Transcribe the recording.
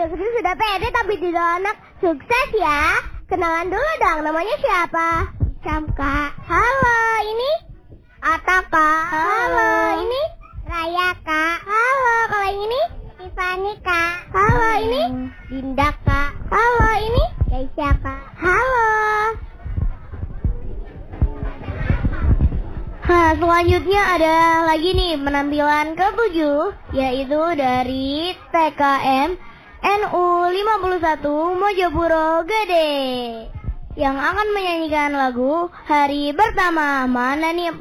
kecil sudah pede tapi tidak anak sukses ya. Kenalan dulu dong, namanya siapa? Samka. Halo, ini Ata Kak. Halo, ini Raya Kak. Halo, kalau yang ini Tiffany Kak. Halo, ini Dinda Kak. Halo, ini Keisha Kak. Halo. Selanjutnya ada lagi nih penampilan ke-7, yaitu dari TKM NU 51 Mojopuro Gede yang akan menyanyikan lagu Hari Pertama. Mana nih